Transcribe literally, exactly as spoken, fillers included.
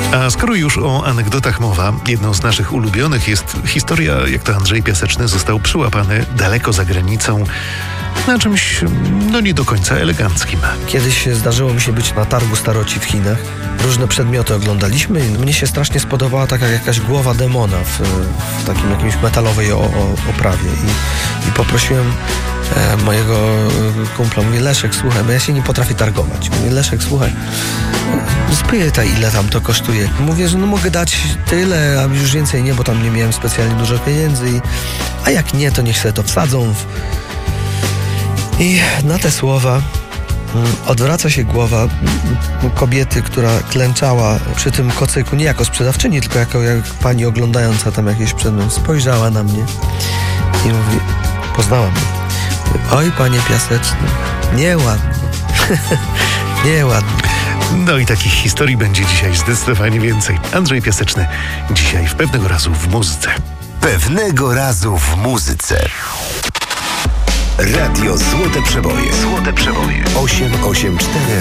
A skoro już o anegdotach mowa, jedną z naszych ulubionych jest historia, jak to Andrzej Piaseczny został przyłapany daleko za granicą na czymś, no nie do końca eleganckim. Kiedyś zdarzyło mi się być na targu staroci w Chinach. Różne przedmioty oglądaliśmy i mnie się strasznie spodobała taka jakaś głowa demona w, w takim jakimś metalowej o, o, oprawie. I, i poprosiłem e, mojego kumpla, mówię, Leszek, słuchaj, bo ja się nie potrafię targować. Mówię, Leszek, słuchaj, spytaj, ile tam to kosztuje. Mówię, że no mogę dać tyle, a już więcej nie, bo tam nie miałem specjalnie dużo pieniędzy. I, a jak nie, to niech sobie to wsadzą w... I na te słowa odwraca się głowa kobiety, która klęczała przy tym kocyku, nie jako sprzedawczyni, tylko jako jak pani oglądająca tam jakiś przedmiot, spojrzała na mnie i mówi, poznała mnie. Mówi, oj, panie Piaseczny, nieładnie, nieładnie. No i takich historii będzie dzisiaj zdecydowanie więcej. Andrzej Piaseczny dzisiaj w Pewnego razu w muzyce. Pewnego razu w muzyce. Radio Złote Przeboje. Złote Przeboje. osiem osiem cztery